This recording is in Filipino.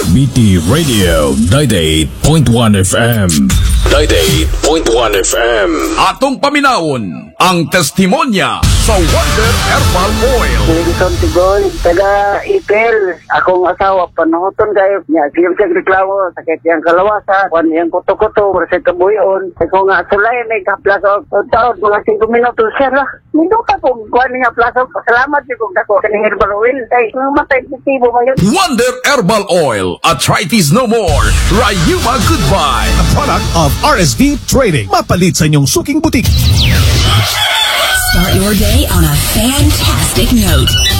BT Radio 98.1 FM. 98.1 FM. Atong paminawon ang testimonya sa Wonder Herbal Oil. Wilson Tigoy, taga Ipil. Akong asawa, panuhoton kayo niya. Siyang reklamo, sakit yung kalawasan, kung yung kuto-kuto, para sa kabuyon. Kung nga sulay, may kaplaso, taon, mga 5 minutos siya lah. Minuta kung kuha niya plaso, salamat niyo kung dako. Kaning herbal oil, ay, matay positibo ba yun? Wonder Herbal Oil. Arthritis no more. Rayuma goodbye. A product of RSV Trading. Mapalit sa inyong suking butik. Start your day on a fantastic note.